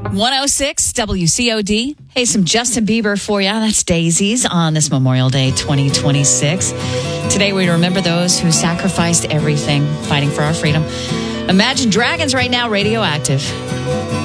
106 WCOD. Hey, some Justin Bieber for you. That's Daisies on this Memorial Day 2026. Today we remember those who sacrificed everything fighting for our freedom. Imagine Dragons right now, Radioactive.